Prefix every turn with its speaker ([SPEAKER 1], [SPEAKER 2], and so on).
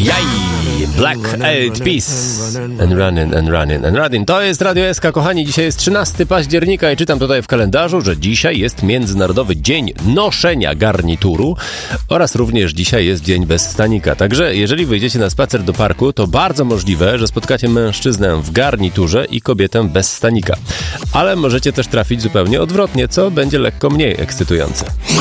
[SPEAKER 1] Jaj! Black Eyed Peas. And running. To jest Radio SK, kochani. Dzisiaj jest 13 października i czytam tutaj w kalendarzu, że dzisiaj jest Międzynarodowy Dzień Noszenia Garnituru oraz również dzisiaj jest Dzień bez stanika. Także jeżeli wyjdziecie na spacer do parku, to bardzo możliwe, że spotkacie mężczyznę w garniturze i kobietę bez stanika. Ale możecie też trafić zupełnie odwrotnie, co będzie lekko mniej ekscytujące.